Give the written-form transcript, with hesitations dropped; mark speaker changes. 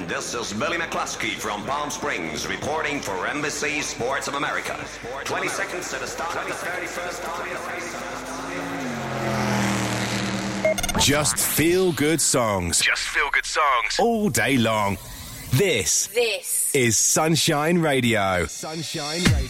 Speaker 1: This is Billy McCluskey from Palm Springs reporting for NBC Sports of America. 20 seconds to the start of the 31st time.
Speaker 2: Just feel good songs. Just feel good songs. All day long. This is Sunshine Radio. Sunshine Radio.